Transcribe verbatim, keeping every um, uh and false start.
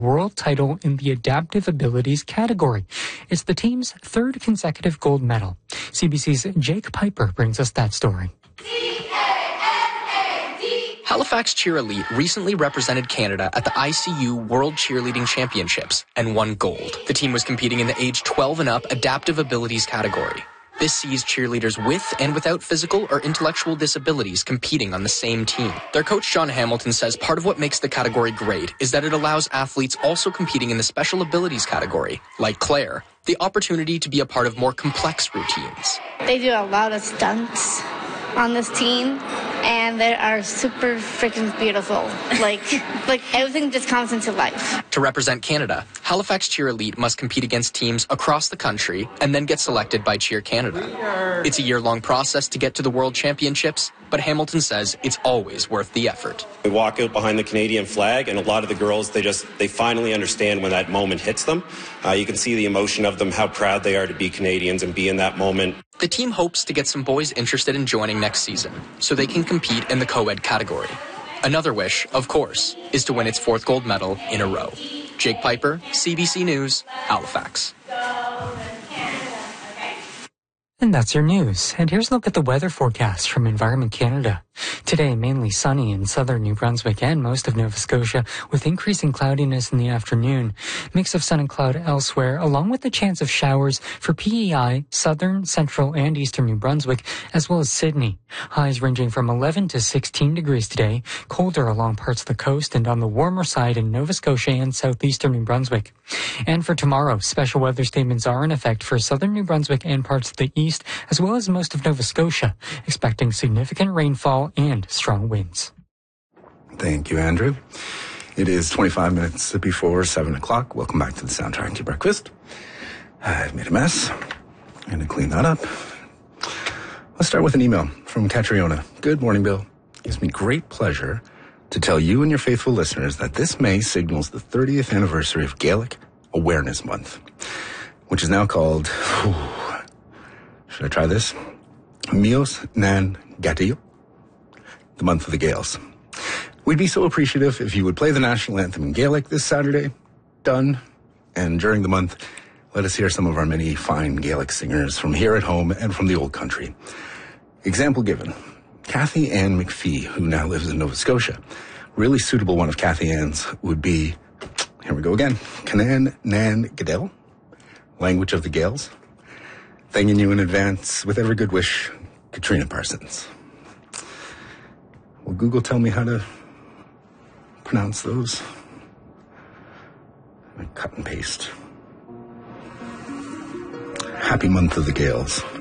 world title in the adaptive abilities category. It's the team's third consecutive gold medal. C B C's Jake Piper brings us that story. Halifax Cheer Elite recently represented Canada at the I C U World Cheerleading Championships and won gold. The team was competing in the age twelve and up adaptive abilities category. This sees cheerleaders with and without physical or intellectual disabilities competing on the same team. Their coach, John Hamilton, says part of what makes the category great is that it allows athletes also competing in the special abilities category, like Claire, the opportunity to be a part of more complex routines. They do a lot of stunts on this team, and they are super freaking beautiful. Like, like everything just comes into life. To represent Canada, Halifax Cheer Elite must compete against teams across the country and then get selected by Cheer Canada. It's a year-long process to get to the World Championships, but Hamilton says it's always worth the effort. We walk out behind the Canadian flag, and a lot of the girls, they just, they finally understand when that moment hits them. Uh, you can see the emotion of them, how proud they are to be Canadians and be in that moment. The team hopes to get some boys interested in joining next season so they can compete in the co-ed category. Another wish, of course, is to win its fourth gold medal in a row. Jake Piper, C B C News, Halifax. And that's your news. And here's a look at the weather forecast from Environment Canada. Today, mainly sunny in southern New Brunswick and most of Nova Scotia, with increasing cloudiness in the afternoon. Mix of sun and cloud elsewhere, along with the chance of showers for P E I, southern, central, and eastern New Brunswick, as well as Sydney. Highs ranging from eleven to sixteen degrees today, colder along parts of the coast and on the warmer side in Nova Scotia and southeastern New Brunswick. And for tomorrow, special weather statements are in effect for southern New Brunswick and parts of the east, as well as most of Nova Scotia, expecting significant rainfall and strong winds. Thank you, Andrew. It is twenty-five minutes before seven o'clock. Welcome back to the Soundtrack to Breakfast. I've made a mess. I'm going to clean that up. Let's start with an email from Catriona. Good morning, Bill. It gives me great pleasure to tell you and your faithful listeners that this May signals the thirtieth anniversary of Gaelic Awareness Month, which is now called, whew, should I try this? Mios Nan Gatil, the month of the Gaels. We'd be so appreciative if you would play the national anthem in Gaelic this Saturday. Done. And during the month, let us hear some of our many fine Gaelic singers from here at home and from the old country. Example given. Kathy Ann McPhee, who now lives in Nova Scotia. Really suitable one of Kathy Ann's would be, here we go again, Canan Nan Gadel, language of the Gaels. Thanking you in advance with every good wish, Katrina Parsons. Will Google tell me how to pronounce those? I cut and paste. Happy month of the Gaels.